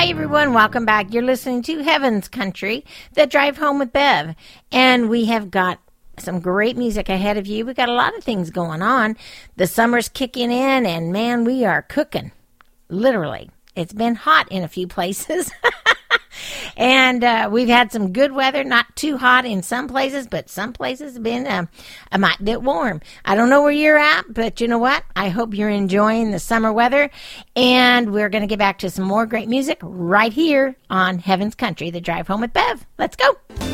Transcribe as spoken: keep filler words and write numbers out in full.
Hi, everyone. Welcome back. You're listening to Heaven's Country, the Drive Home with Bev. And we have got some great music ahead of you. We got a lot of things going on. The summer's kicking in, and man, we are cooking. Literally. It's been hot in a few places. And uh, we've had some good weather, not too hot in some places, but some places have been uh, a might bit warm. I don't know where you're at, but you know what? I hope you're enjoying the summer weather. And we're going to get back to some more great music right here on Heaven's Country, the Drive Home with Bev. Let's go.